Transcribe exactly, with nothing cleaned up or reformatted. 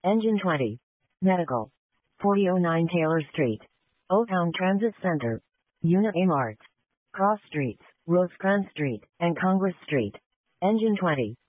Engine twenty. Medical. forty oh nine Taylor Street. Old Town Transit Center. Unit A Mart. Cross Streets, Rosecrans Street, and Congress Street. Engine twenty.